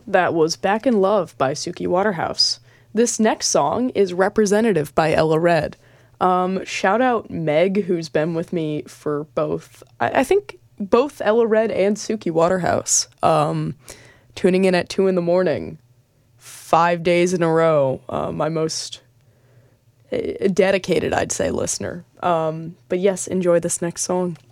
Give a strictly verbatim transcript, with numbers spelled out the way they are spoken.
That was Back in Love by Suki Waterhouse. This next song is Representative by Ella Red. Um, shout out Meg, who's been with me for both, I, I think both Ella Red and Suki Waterhouse. Um, tuning in at two in the morning, five days in a row. Uh, my most uh, dedicated, I'd say, listener. Um, but yes, enjoy this next song.